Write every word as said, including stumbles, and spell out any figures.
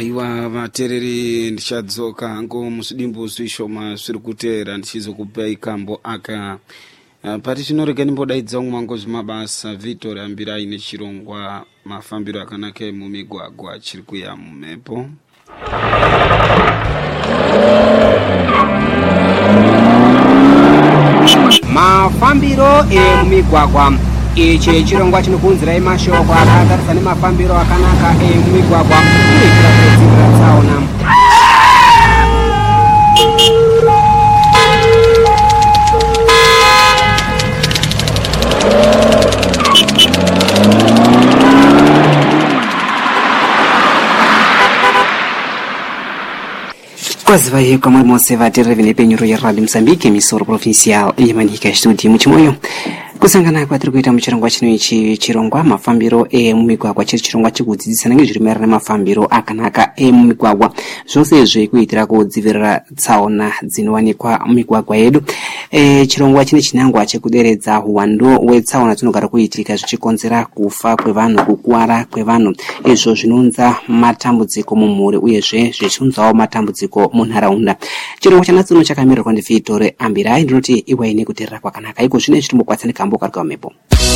Aiwa vatereri ndichadzoka hangu musidimbu swishoma swiri kutera ndichizokupa ikambo aka uh, pati chinorega nimbodaidza umwango zvimabasa Victor Ambirai nechirongwa mafambiro akanaka mumigwagwa chiri kuya mumepo. Mafambiro emumigwagwa ichi chirongwa chinokunzira imashoko akagarisana mafambiro akanaka emumigwagwa kuitira kudzivirira tsaona. Quase vai como a moça vai ter revelado penhuro ya Radio Moçambique, emissora provincial e manica estúdio muchimoyo. Kusangana kwa tiri kuita muchirongwa chino ichi chirongwa mafambiro e mumigwagwa chiri chirongwa chikudzidzisana ngezviri mafambiro akanaka e mumigwagwa zvose zvekuitira kudzivirira tsaona dzinowanikwa mumigwagwa yedu. E chirongwa chine chinangwa chekuderedza uwandu wetsaona dzinogara kuitika zvichikonzera kufa kwevanhu, kukuwara kwevanhu, izvo zvinonza matambudziko mumhuri uyezve zvichiunzawo matambudziko munharaunda. Chirongwa chanatsuno chakamirwa ndi Victor Ambirai ndinoti iwaine kuterera kwakanaka iko zvine zviri mukwatsani kambo kari kamepo.